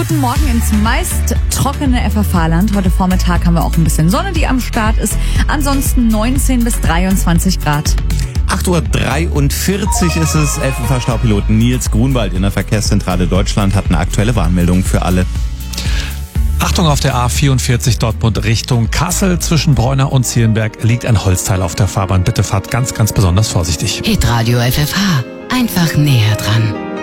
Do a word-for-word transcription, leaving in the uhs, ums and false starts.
Guten Morgen ins meist trockene F F H-Land. Heute Vormittag haben wir auch ein bisschen Sonne, die am Start ist. Ansonsten neunzehn bis dreiundzwanzig Grad. acht Uhr dreiundvierzig ist es. F F H-Staupiloten Nils Grunwald in der Verkehrszentrale Deutschland hat eine aktuelle Warnmeldung für alle. Achtung, auf der A vierundvierzig Dortmund Richtung Kassel zwischen Bräuner und Zierenberg liegt ein Holzteil auf der Fahrbahn. Bitte fahrt ganz, ganz besonders vorsichtig. Hitradio F F H. Einfach näher dran.